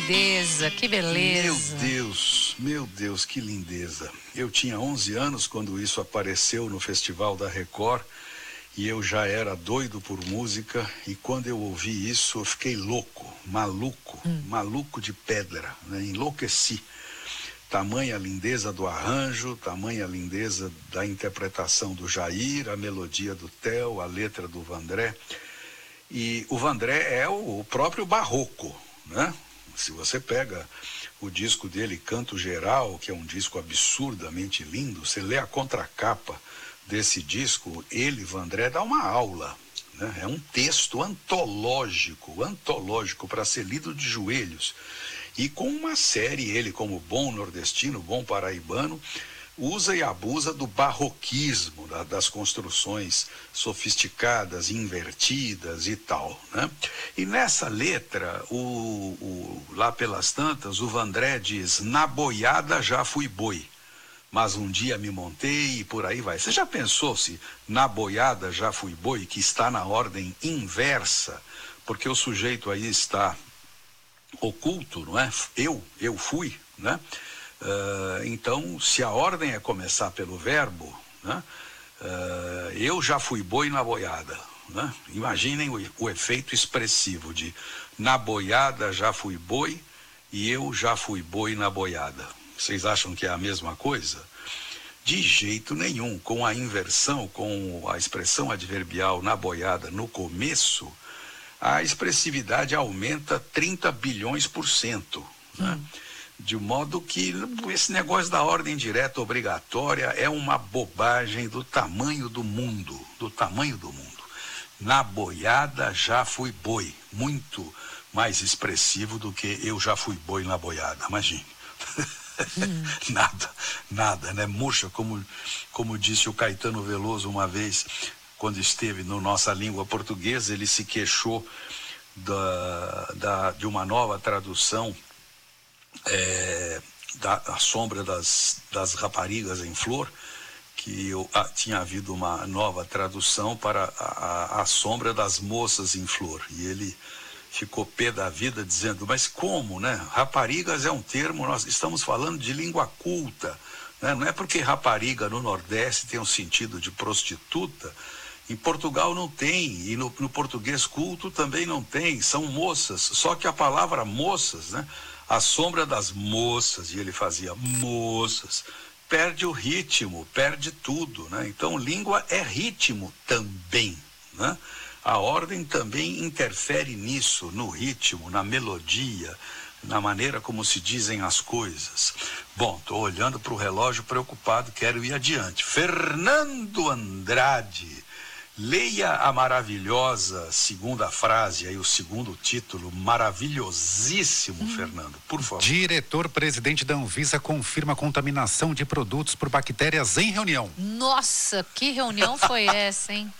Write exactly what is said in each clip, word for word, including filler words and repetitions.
lindeza, que beleza. Meu Deus, meu Deus, que lindeza. Eu tinha onze anos quando isso apareceu no Festival da Record e eu já era doido por música, e quando eu ouvi isso eu fiquei louco, maluco, hum. maluco de pedra, né? Enlouqueci. Tamanha lindeza do arranjo, tamanha lindeza da interpretação do Jair, a melodia do Theo, a letra do Vandré. E o Vandré é o próprio barroco, né? Se você pega o disco dele, Canto Geral, que é um disco absurdamente lindo, você lê a contracapa desse disco, ele, Vandré, dá uma aula, né? É um texto antológico, antológico para ser lido de joelhos. E com uma série, ele, como bom nordestino, bom paraibano, usa e abusa do barroquismo, da, das construções sofisticadas, invertidas e tal, né? E nessa letra, o, o, lá pelas tantas, o Vandré diz: na boiada já fui boi, mas um dia me montei, e por aí vai. Você já pensou se na boiada já fui boi, que está na ordem inversa, porque o sujeito aí está oculto, não é? Eu, eu fui, né? Uh, então, se a ordem é começar pelo verbo, né? Uh, eu já fui boi na boiada, né? Imaginem o, o efeito expressivo de na boiada já fui boi e eu já fui boi na boiada. Vocês acham que é a mesma coisa? De jeito nenhum. Com a inversão, com a expressão adverbial na boiada no começo, a expressividade aumenta trinta bilhões por cento, né? Hum. De modo que esse negócio da ordem direta obrigatória é uma bobagem do tamanho do mundo, do tamanho do mundo. Na boiada já fui boi, muito mais expressivo do que eu já fui boi na boiada, imagine. Hum. nada, nada, né? Murcha, como, como disse o Caetano Veloso uma vez, quando esteve no Nossa Língua Portuguesa, ele se queixou da, da, de uma nova tradução é, da A Sombra das, das Raparigas em Flor, que eu, a, tinha havido uma nova tradução para a, a, a Sombra das Moças em Flor. E ele ficou pé da vida dizendo, mas como, né? Raparigas é um termo, nós estamos falando de língua culta, né? Não é porque rapariga no Nordeste tem um sentido de prostituta. Em Portugal não tem, e no, no português culto também não tem, são moças, só que a palavra moças, né? A sombra das moças, e ele fazia moças, perde o ritmo, perde tudo, né? Então língua é ritmo também, né? A ordem também interfere nisso, no ritmo, na melodia, na maneira como se dizem as coisas. Bom, estou olhando para o relógio preocupado, quero ir adiante. Fernando Andrade, leia a maravilhosa segunda frase, aí o segundo título, maravilhosíssimo, hum. Fernando, por favor. Diretor-presidente da Anvisa confirma a contaminação de produtos por bactérias em reunião. Nossa, que reunião foi essa, hein?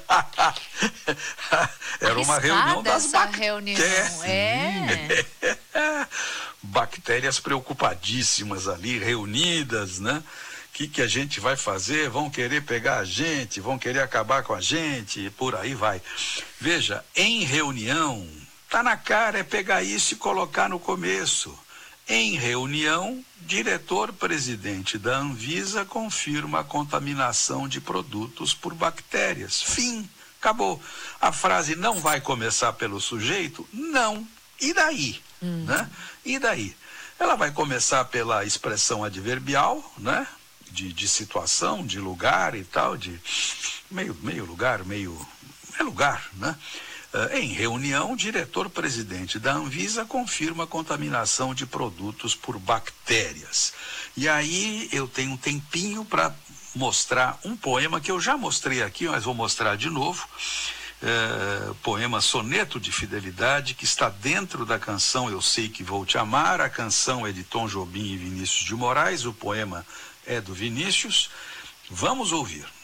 Era uma reunião das essa bactérias. Reunião. É. Bactérias preocupadíssimas ali, reunidas, né? O que, que a gente vai fazer? Vão querer pegar a gente, vão querer acabar com a gente, e por aí vai. Veja, em reunião, tá na cara, é pegar isso e colocar no começo. Em reunião, diretor-presidente da Anvisa confirma a contaminação de produtos por bactérias. Fim, acabou. A frase não vai começar pelo sujeito? Não. E daí? Hum. Né? E daí? Ela vai começar pela expressão adverbial, né? De, de situação, de lugar e tal, de meio, meio lugar, meio... é lugar, né? Uh, em reunião, diretor-presidente da Anvisa confirma a contaminação de produtos por bactérias. E aí eu tenho um tempinho para mostrar um poema que eu já mostrei aqui, mas vou mostrar de novo. Uh, poema Soneto de Fidelidade, que está dentro da canção Eu Sei Que Vou Te Amar. A canção é de Tom Jobim e Vinícius de Moraes, o poema é do Vinícius. Vamos ouvir.